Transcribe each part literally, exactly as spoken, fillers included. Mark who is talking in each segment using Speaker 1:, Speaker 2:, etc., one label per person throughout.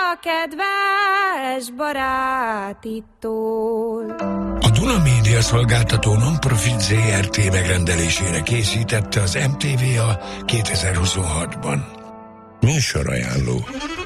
Speaker 1: a kedves barátitól.
Speaker 2: A Duna Média szolgáltató non-profit zé er té megrendelésére készítette az em té vé a kétezer-huszonhatban. Műsorajánló.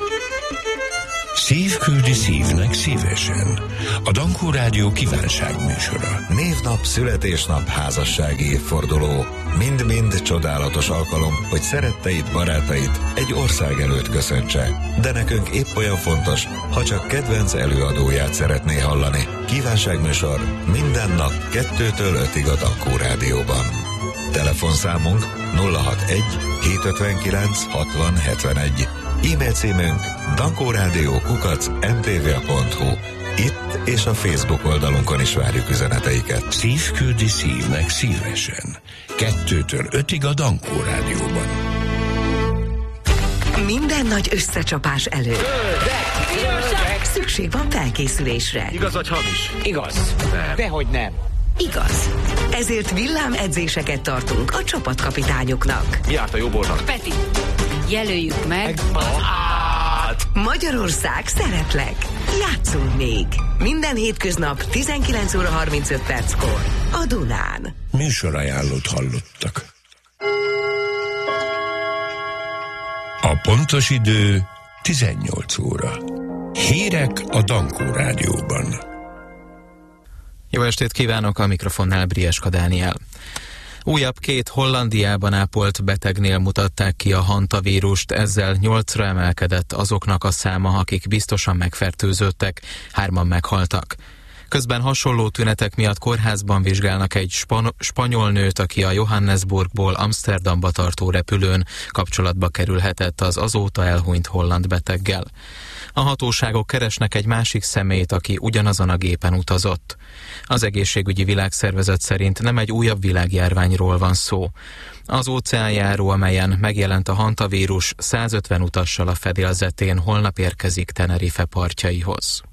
Speaker 2: Szív küldi szívnek szívesen. A Dankó Rádió kívánságműsora.
Speaker 3: Névnap, születésnap, házassági évforduló. Mind-mind csodálatos alkalom, hogy szeretteit, barátait egy ország előtt köszöntse. De nekünk épp olyan fontos, ha csak kedvenc előadóját szeretné hallani. Kívánságműsor minden nap kettőtől ötig a Dankó Rádióban. Telefonszámunk nulla hatvanegy hétszázötvenkilenc hatvan hetvenegy. E-mail címünk dankórádió kukac em té vé pont hu. Itt és a Facebook oldalunkon is várjuk üzeneteiket.
Speaker 2: Szív küldi szívnek szívesen. Kettőtől ötig a Dankó Rádióban.
Speaker 4: Minden nagy összecsapás előtt szükség van felkészülésre.
Speaker 5: Igaz vagy hamis?
Speaker 6: Igaz.
Speaker 5: Nem.
Speaker 6: Dehogy nem.
Speaker 4: Igaz. Ezért villámedzéseket tartunk a csapatkapitányoknak.
Speaker 5: Mi járt a jóbornak?
Speaker 7: Peti, jelöljük meg
Speaker 5: az át!
Speaker 4: Magyarország szeretlek. Játszunk még. Minden hétköznap tizenkilenc óra harmincöt perckor a Dunán.
Speaker 2: Műsorajánlót hallottak. A pontos idő tizennyolc óra. Hírek a Dankó Rádióban.
Speaker 8: Jó estét kívánok, a mikrofonnál Brieska Dániel. Újabb két Hollandiában ápolt betegnél mutatták ki a hantavírust, ezzel nyolcra emelkedett azoknak a száma, akik biztosan megfertőződtek, hárman meghaltak. Közben hasonló tünetek miatt kórházban vizsgálnak egy span- spanyol nőt, aki a Johannesburgból Amsterdamba tartó repülőn kapcsolatba kerülhetett az azóta elhunyt holland beteggel. A hatóságok keresnek egy másik személyt, aki ugyanazon a gépen utazott. Az Egészségügyi Világszervezet szerint nem egy újabb világjárványról van szó. Az óceánjáró, amelyen megjelent a hantavírus, százötven utassal a fedélzetén holnap érkezik Tenerife partjaihoz.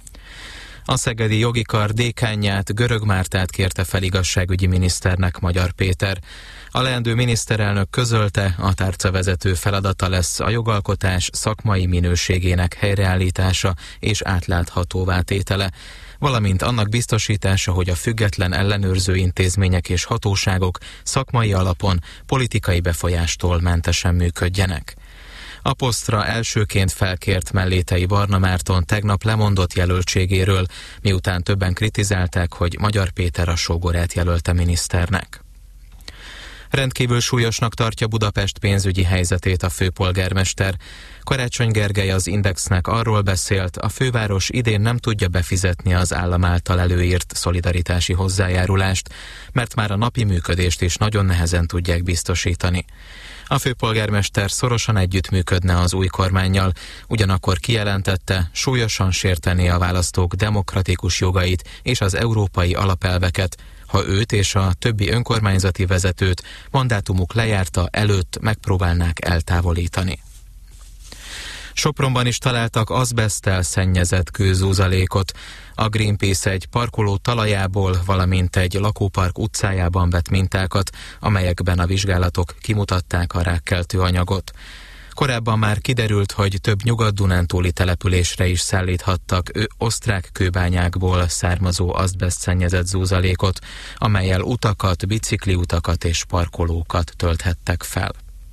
Speaker 8: A szegedi jogi kar dékánját, Görög Mártát kérte fel igazságügyi miniszternek Magyar Péter. A leendő miniszterelnök közölte, a tárcavezető feladata lesz a jogalkotás szakmai minőségének helyreállítása és átláthatóvá tétele, valamint annak biztosítása, hogy a független ellenőrző intézmények és hatóságok szakmai alapon politikai befolyástól mentesen működjenek. A posztra elsőként felkért Mellétei Barna Márton tegnap lemondott jelöltségéről, miután többen kritizálták, hogy Magyar Péter a sógorát jelölte miniszternek. Rendkívül súlyosnak tartja Budapest pénzügyi helyzetét a főpolgármester. Karácsony Gergely az Indexnek arról beszélt, a főváros idén nem tudja befizetni az állam által előírt szolidaritási hozzájárulást, mert már a napi működést is nagyon nehezen tudják biztosítani. A főpolgármester szorosan együttműködne az új kormánnyal, ugyanakkor kijelentette, súlyosan sértené a választók demokratikus jogait és az európai alapelveket, ha őt és a többi önkormányzati vezetőt mandátumuk lejárta előtt megpróbálnák eltávolítani. Sopronban is találtak azbeszttel szennyezett kőzúzalékot. A Greenpeace egy parkoló talajából, valamint egy lakópark utcájában vett mintákat, amelyekben a vizsgálatok kimutatták a rákkeltő anyagot. Korábban már kiderült, hogy több nyugat-dunántúli településre is szállíthattak ő osztrák kőbányákból származó azbeszt szennyezett zúzalékot, amellyel utakat, bicikliutakat és parkolókat tölthettek fel.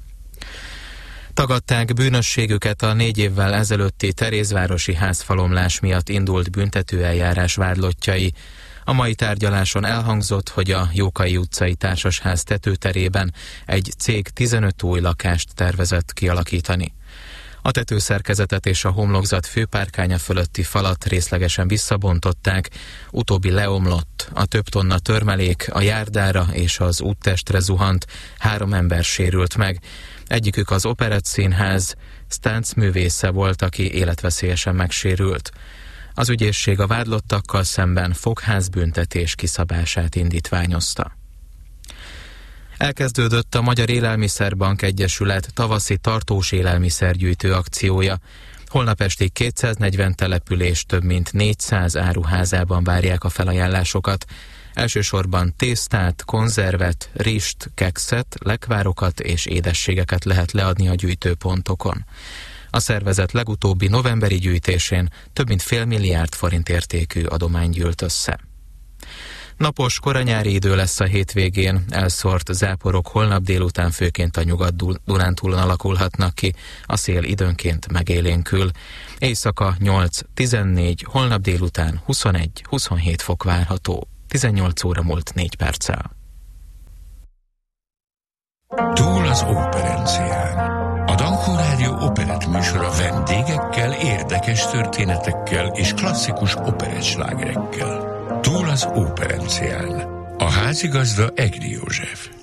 Speaker 8: Tagadták bűnösségüket a négy évvel ezelőtti terézvárosi házfalomlás miatt indult büntetőeljárás vádlottjai. A mai tárgyaláson elhangzott, hogy a Jókai utcai társasház tetőterében egy cég tizenöt új lakást tervezett kialakítani. A tetőszerkezetet és a homlokzat főpárkánya fölötti falat részlegesen visszabontották, utóbbi leomlott, a több tonna törmelék a járdára és az úttestre zuhant, három ember sérült meg. Egyikük az Operettszínház sztáncművésze volt, aki életveszélyesen megsérült. Az ügyészség a vádlottakkal szemben fogházbüntetés kiszabását indítványozta. Elkezdődött a Magyar Élelmiszerbank Egyesület tavaszi tartós élelmiszergyűjtő akciója. Holnap estig kétszáznegyven település több mint négyszáz áruházában várják a felajánlásokat. Elsősorban tésztát, konzervet, rist, kekszet, lekvárokat és édességeket lehet leadni a gyűjtőpontokon. A szervezet legutóbbi novemberi gyűjtésén több mint fél milliárd forint értékű adomány gyűlt össze. Napos, koranyári idő lesz a hétvégén, elszórt záporok holnap délután főként a Nyugat-Dunántúlon alakulhatnak ki, a szél időnként megélénkül. Éjszaka nyolc-tizennégy, holnap délután huszonegy-huszonhét fok várható, tizennyolc óra múlt négy perccel.
Speaker 2: Túl az operencián. A Dankó Rádió operett műsora vendégekkel, érdekes történetekkel és klasszikus operettslágerekkel. Túl az operencián. A házigazda Egri József.